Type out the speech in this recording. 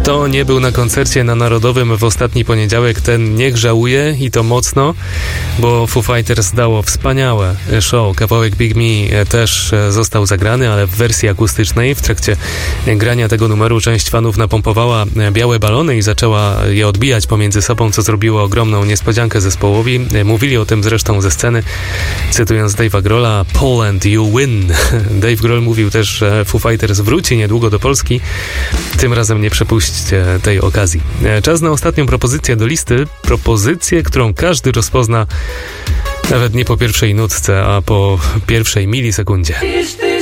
Kto nie był na koncercie na Narodowym w ostatni poniedziałek, ten niech żałuje i to mocno, bo Foo Fighters dało wspaniałe show. Kawałek Big Me też został zagrany, ale w wersji akustycznej. W trakcie grania tego numeru część fanów napompowała białe balony i zaczęła je odbijać pomiędzy sobą, co zrobiło ogromną niespodziankę zespołowi. Mówili o tym zresztą ze sceny, cytując Dave'a Grohla: Poland, you win. Dave Grohl mówił też, że Foo Fighters wróci niedługo do Polski. Tym razem nie przepuśćcie tej okazji. Czas na ostatnią propozycję do listy. Propozycję, którą każdy rozpozna nawet nie po pierwszej nutce, a po pierwszej milisekundzie. Is this